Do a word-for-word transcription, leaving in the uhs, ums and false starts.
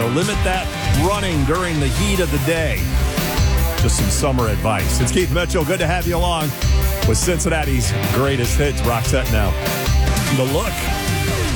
limit that running during the heat of the day. Just some summer advice. It's Keith Mitchell. Good to have you along with Cincinnati's greatest hits. Roxette now. The Look.